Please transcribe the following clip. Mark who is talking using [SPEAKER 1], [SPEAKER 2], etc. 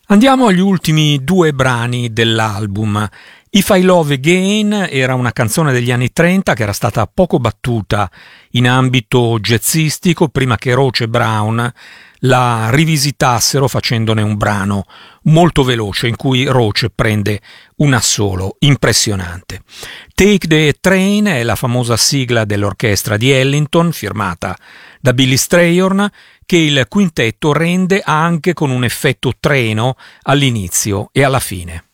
[SPEAKER 1] Andiamo agli ultimi due brani dell'album. If I Love Again era una canzone degli anni 30 che era stata poco battuta in ambito jazzistico prima che Roach e Brown la rivisitassero facendone un brano molto veloce in cui Roach prende un assolo impressionante. Take the Train è la famosa sigla dell'orchestra di Ellington firmata da Billy Strayhorn, che il quintetto rende anche con un effetto treno all'inizio e alla fine.